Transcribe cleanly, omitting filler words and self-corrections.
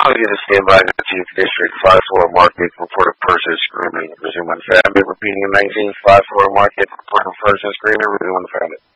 Calling to stand by the Chief District 5-4 Market report of person screaming. Resume unfounded. Repeating in 19 5-4 Market report of person screaming. Resume unfounded.